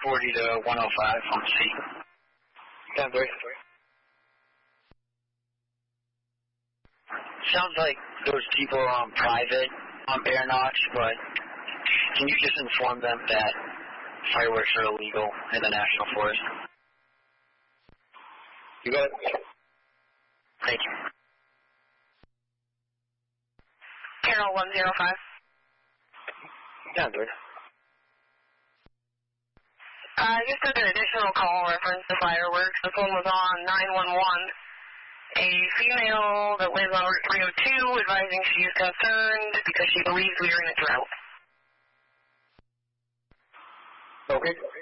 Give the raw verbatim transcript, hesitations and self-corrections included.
forty to one oh five on C. ten three. Sounds like those people are on private on Bear Notch, but can you just inform them that fireworks are illegal in the National Forest? You got it. Thank you. Carol one zero five. ten three. Uh, I just took an additional call reference to fireworks. This one was on nine one one. A female that lives on Route three oh two advising she is concerned because she believes we are in a drought. Okay.